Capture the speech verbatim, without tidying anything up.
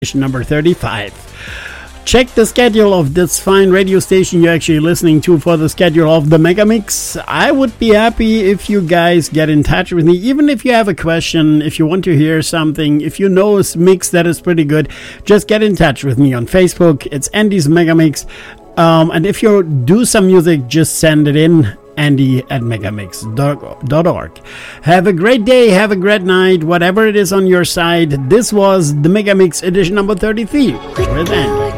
number thirty-five. Check the schedule of this fine radio station you're actually listening to for the schedule of the Mega Mix. I would be happy if you guys get in touch with me, even if you have a question, if you want to hear something, if you know a mix that is pretty good, just get in touch with me on Facebook. It's Andy's Mega Mix. Um, and if you do some music, just send it in. Andy at megamix dot org. Have a great day, have a great night, whatever it is on your side. This was the Megamix edition number thirty-three with Andy.